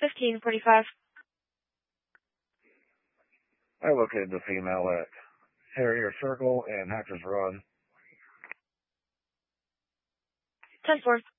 1545. I located the female at Harrier Circle and Hackers Run. 10-4.